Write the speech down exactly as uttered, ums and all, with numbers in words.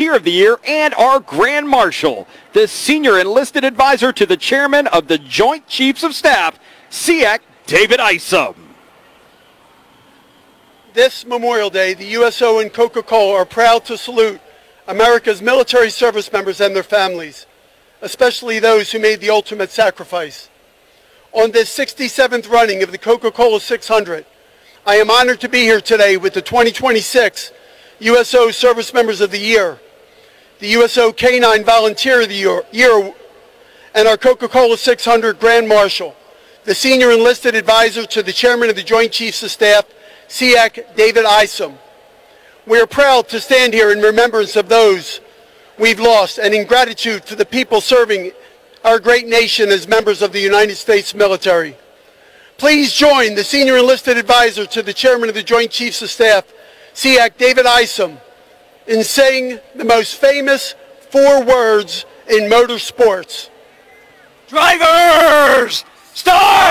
Volunteer of the Year, and our Grand Marshal, the Senior Enlisted Advisor to the Chairman of the Joint Chiefs of Staff, S E A C, David Isom. This Memorial Day, the U S O and Coca-Cola are proud to salute America's military service members and their families, especially those who made the ultimate sacrifice. On this sixty-seventh running of the Coca-Cola six hundred, I am honored to be here today with the twenty twenty-six U S O Service Members of the Year, the U S O K nine Volunteer of the Year, year and our Coca-Cola six hundred Grand Marshal, the Senior Enlisted Advisor to the Chairman of the Joint Chiefs of Staff, S E A C, David Isom. We are proud to stand here in remembrance of those we've lost and in gratitude to the people serving our great nation as members of the United States military. Please join the Senior Enlisted Advisor to the Chairman of the Joint Chiefs of Staff, S E A C, David Isom, in saying the most famous four words in motorsports. Drivers, start!